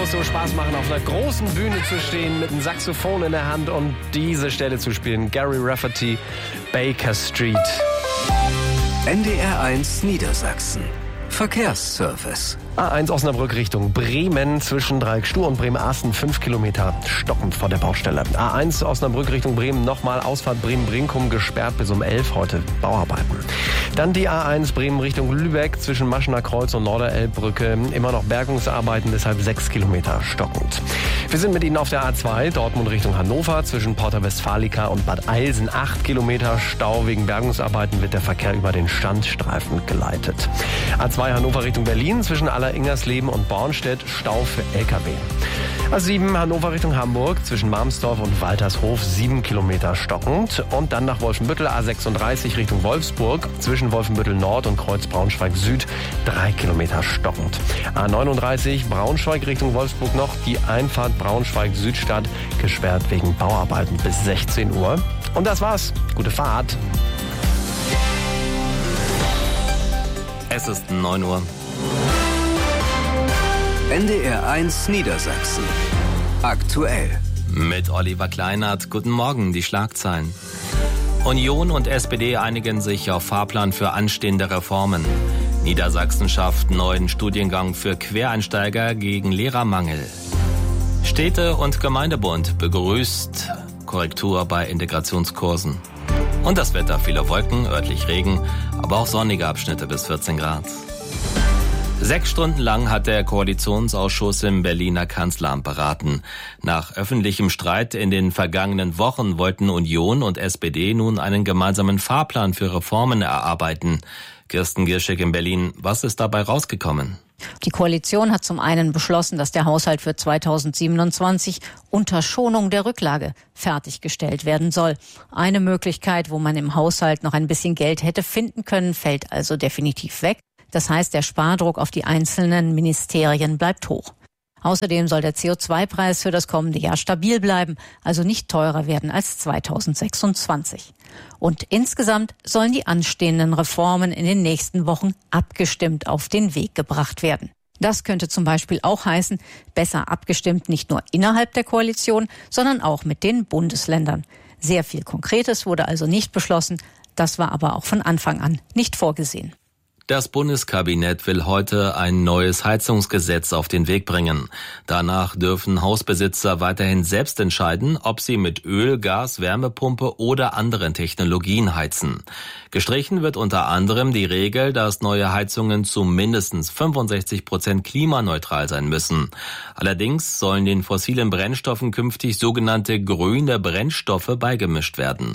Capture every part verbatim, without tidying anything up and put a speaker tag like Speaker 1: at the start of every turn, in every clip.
Speaker 1: muss so Spaß machen, auf einer großen Bühne zu stehen, mit einem Saxophon in der Hand und diese Stelle zu spielen. Gary Rafferty, Baker Street.
Speaker 2: N D R eins Niedersachsen. Verkehrsservice.
Speaker 1: A eins Osnabrück Richtung Bremen zwischen Dreieckstuhr und Bremen-Asten fünf Kilometer stockend vor der Baustelle. A eins Osnabrück Richtung Bremen nochmal Ausfahrt Bremen-Brinkum gesperrt bis um elf heute Bauarbeiten. Dann die A eins Bremen Richtung Lübeck zwischen Maschener Kreuz und Norderelbbrücke immer noch Bergungsarbeiten, deshalb sechs Kilometer stockend. Wir sind mit Ihnen auf der A zwei Dortmund Richtung Hannover zwischen Porta Westfalica und Bad Eilsen acht Kilometer Stau. Wegen Bergungsarbeiten wird der Verkehr über den Standstreifen geleitet. A zwei Hannover Richtung Berlin zwischen Aller-Ingersleben und Bornstedt Stau für L K W. A sieben Hannover Richtung Hamburg zwischen Marmsdorf und Waltershof sieben Kilometer stockend. Und dann nach Wolfenbüttel A sechsunddreißig Richtung Wolfsburg zwischen Wolfenbüttel Nord und Kreuz Braunschweig Süd drei Kilometer stockend. A neununddreißig Braunschweig Richtung Wolfsburg noch die Einfahrt Braunschweig Südstadt gesperrt wegen Bauarbeiten bis sechzehn Uhr. Und das war's. Gute Fahrt.
Speaker 3: Es ist neun Uhr.
Speaker 2: N D R eins Niedersachsen. Aktuell.
Speaker 3: Mit Oliver Kleinert. Guten Morgen, die Schlagzeilen. Union und S P D einigen sich auf Fahrplan für anstehende Reformen. Niedersachsen schafft neuen Studiengang für Quereinsteiger gegen Lehrermangel. Städte- und Gemeindebund begrüßt Korrektur bei Integrationskursen. Und das Wetter, viele Wolken, örtlich Regen, aber auch sonnige Abschnitte bis vierzehn Grad. Sechs Stunden lang hat der Koalitionsausschuss im Berliner Kanzleramt beraten. Nach öffentlichem Streit in den vergangenen Wochen wollten Union und S P D nun einen gemeinsamen Fahrplan für Reformen erarbeiten. Kirsten Gierschek in Berlin, was ist dabei rausgekommen?
Speaker 4: Die Koalition hat zum einen beschlossen, dass der Haushalt für zweitausendsiebenundzwanzig unter Schonung der Rücklage fertiggestellt werden soll. Eine Möglichkeit, wo man im Haushalt noch ein bisschen Geld hätte finden können, fällt also definitiv weg. Das heißt, der Spardruck auf die einzelnen Ministerien bleibt hoch. Außerdem soll der C O zwei Preis für das kommende Jahr stabil bleiben, also nicht teurer werden als zweitausendsechsundzwanzig. Und insgesamt sollen die anstehenden Reformen in den nächsten Wochen abgestimmt auf den Weg gebracht werden. Das könnte zum Beispiel auch heißen, besser abgestimmt nicht nur innerhalb der Koalition, sondern auch mit den Bundesländern. Sehr viel Konkretes wurde also nicht beschlossen, das war aber auch von Anfang an nicht vorgesehen.
Speaker 3: Das Bundeskabinett will heute ein neues Heizungsgesetz auf den Weg bringen. Danach dürfen Hausbesitzer weiterhin selbst entscheiden, ob sie mit Öl, Gas, Wärmepumpe oder anderen Technologien heizen. Gestrichen wird unter anderem die Regel, dass neue Heizungen zu mindestens fünfundsechzig Prozent klimaneutral sein müssen. Allerdings sollen den fossilen Brennstoffen künftig sogenannte grüne Brennstoffe beigemischt werden.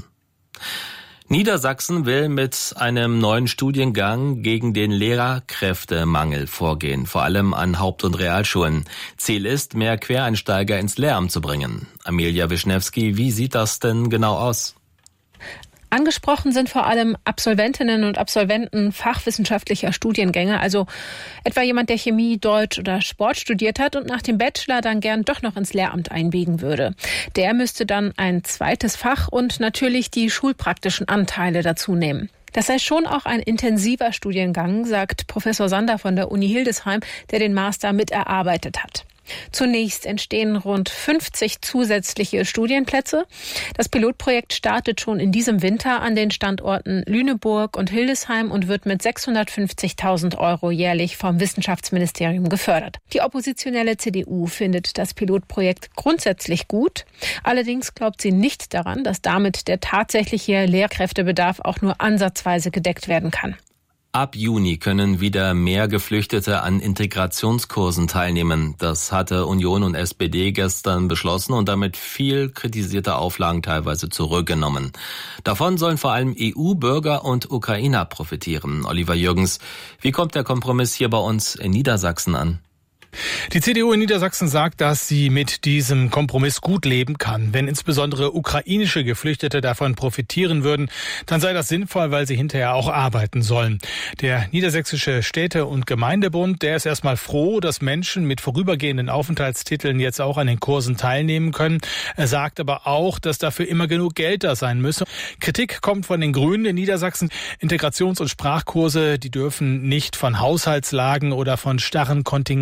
Speaker 3: Niedersachsen will mit einem neuen Studiengang gegen den Lehrerkräftemangel vorgehen, vor allem an Haupt- und Realschulen. Ziel ist, mehr Quereinsteiger ins Lehramt zu bringen. Amelia Wischnewski, wie sieht das denn genau aus?
Speaker 5: Angesprochen sind vor allem Absolventinnen und Absolventen fachwissenschaftlicher Studiengänge, also etwa jemand, der Chemie, Deutsch oder Sport studiert hat und nach dem Bachelor dann gern doch noch ins Lehramt einbiegen würde. Der müsste dann ein zweites Fach und natürlich die schulpraktischen Anteile dazu nehmen. Das sei schon auch ein intensiver Studiengang, sagt Professor Sander von der Uni Hildesheim, der den Master mit erarbeitet hat. Zunächst entstehen rund fünfzig zusätzliche Studienplätze. Das Pilotprojekt startet schon in diesem Winter an den Standorten Lüneburg und Hildesheim und wird mit sechshundertfünfzigtausend Euro jährlich vom Wissenschaftsministerium gefördert. Die oppositionelle C D U findet das Pilotprojekt grundsätzlich gut. Allerdings glaubt sie nicht daran, dass damit der tatsächliche Lehrkräftebedarf auch nur ansatzweise gedeckt werden kann.
Speaker 3: Ab Juni können wieder mehr Geflüchtete an Integrationskursen teilnehmen. Das hatte Union und S P D gestern beschlossen und damit viel kritisierte Auflagen teilweise zurückgenommen. Davon sollen vor allem E U-Bürger und Ukrainer profitieren. Oliver Jürgens, wie kommt der Kompromiss hier bei uns in Niedersachsen an?
Speaker 6: Die C D U in Niedersachsen sagt, dass sie mit diesem Kompromiss gut leben kann. Wenn insbesondere ukrainische Geflüchtete davon profitieren würden, dann sei das sinnvoll, weil sie hinterher auch arbeiten sollen. Der Niedersächsische Städte- und Gemeindebund, der ist erstmal froh, dass Menschen mit vorübergehenden Aufenthaltstiteln jetzt auch an den Kursen teilnehmen können. Er sagt aber auch, dass dafür immer genug Geld da sein müsse. Kritik kommt von den Grünen in Niedersachsen. Integrations- und Sprachkurse, die dürfen nicht von Haushaltslagen oder von starren Kontingenten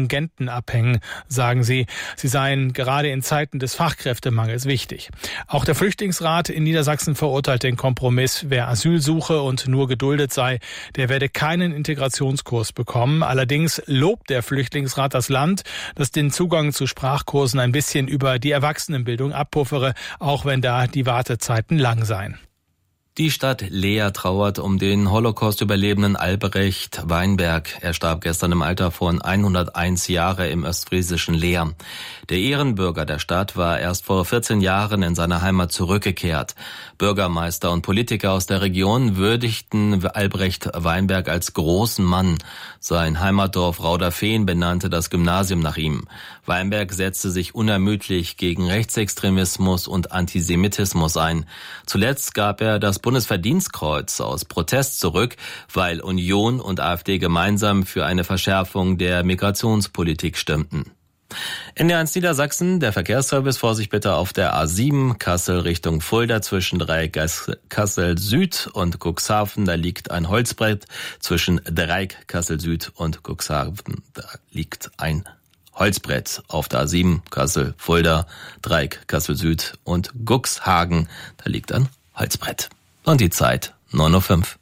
Speaker 6: Studenten abhängen, sagen sie. Sie seien gerade in Zeiten des Fachkräftemangels wichtig. Auch der Flüchtlingsrat in Niedersachsen verurteilt den Kompromiss. Wer Asyl suche und nur geduldet sei, der werde keinen Integrationskurs bekommen. Allerdings lobt der Flüchtlingsrat das Land, das den Zugang zu Sprachkursen ein bisschen über die Erwachsenenbildung abpuffere, auch wenn da die Wartezeiten lang seien.
Speaker 3: Die Stadt Leer trauert um den Holocaust-Überlebenden Albrecht Weinberg. Er starb gestern im Alter von hunderteins Jahre im ostfriesischen Leer. Der Ehrenbürger der Stadt war erst vor vierzehn Jahren in seine Heimat zurückgekehrt. Bürgermeister und Politiker aus der Region würdigten Albrecht Weinberg als großen Mann. Sein Heimatdorf Rauderfehn benannte das Gymnasium nach ihm. Weinberg setzte sich unermüdlich gegen Rechtsextremismus und Antisemitismus ein. Zuletzt gab er das Bundesverdienstkreuz aus Protest zurück, weil Union und AfD gemeinsam für eine Verschärfung der Migrationspolitik stimmten. N D R eins Niedersachsen, der Verkehrsservice, Vorsicht bitte auf der A sieben, Kassel Richtung Fulda zwischen Dreieck Kassel Süd und Cuxhaven. Da liegt ein Holzbrett zwischen Dreieck Kassel Süd und Cuxhaven. Da liegt ein Holzbrett auf der A sieben, Kassel, Fulda, Dreieck Kassel Süd und Cuxhaven. Da liegt ein Holzbrett. Und die Zeit neun Uhr fünf.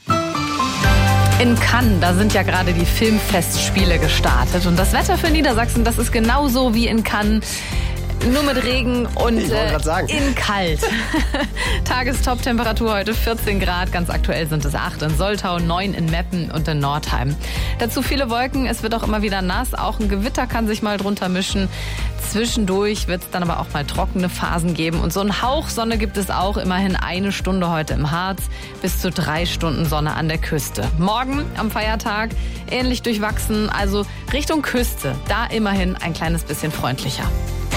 Speaker 7: In Cannes, da sind ja gerade die Filmfestspiele gestartet. Und das Wetter für Niedersachsen, das ist genauso wie in Cannes. Nur mit Regen und äh, in kalt. Tagestop-Temperatur heute vierzehn Grad. Ganz aktuell sind es acht in Soltau, neun in Meppen und in Nordheim. Dazu viele Wolken. Es wird auch immer wieder nass. Auch ein Gewitter kann sich mal drunter mischen. Zwischendurch wird es dann aber auch mal trockene Phasen geben. Und so ein Hauch Sonne gibt es auch. Immerhin eine Stunde heute im Harz. Bis zu drei Stunden Sonne an der Küste. Morgen am Feiertag ähnlich durchwachsen. Also Richtung Küste. Da immerhin ein kleines bisschen freundlicher.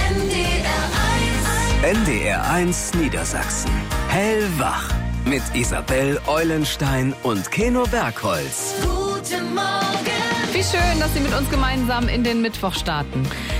Speaker 2: N D R eins Niedersachsen. Hellwach. Mit Isabel Eulenstein und Keno Bergholz.
Speaker 7: Guten Morgen. Wie schön, dass Sie mit uns gemeinsam in den Mittwoch starten.